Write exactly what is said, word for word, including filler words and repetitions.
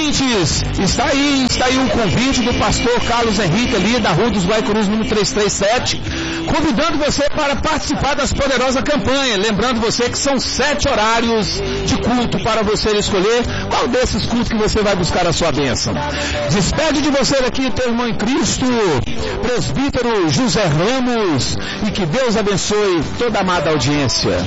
ouvintes, está aí, está aí o convite do pastor Carlos Henrique ali da Rua dos Guaicurus, número trezentos e trinta e sete, convidando você para participar das poderosas campanhas. Lembrando você que são sete horários de culto para você escolher qual desses cultos que você vai buscar a sua bênção. Despede de você aqui, teu irmão em Cristo, presbítero José Ramos, e que Deus abençoe toda a amada audiência.